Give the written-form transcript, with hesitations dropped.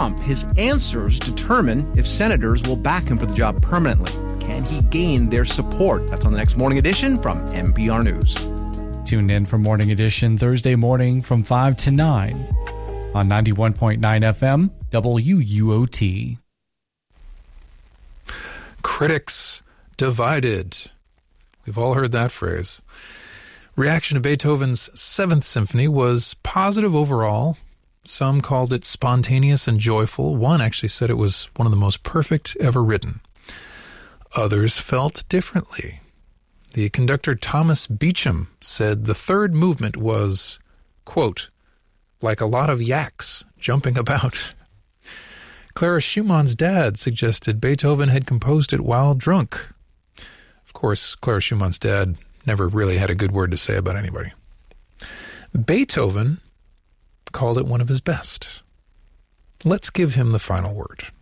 Trump. His answers determine if senators will back him for the job permanently. Can he gain their support? That's on the next Morning Edition from NPR News. Tune in for Morning Edition Thursday morning from 5 to 9 on 91.9 FM WUOT. Critics divided. We've all heard that phrase. Reaction to Beethoven's Seventh Symphony was positive overall. Some called it spontaneous and joyful. One actually said it was one of the most perfect ever written. Others felt differently. The conductor Thomas Beecham said the third movement was, quote, like a lot of yaks jumping about. Clara Schumann's dad suggested Beethoven had composed it while drunk. Of course, Clara Schumann's dad never really had a good word to say about anybody. Beethoven called it one of his best. Let's give him the final word.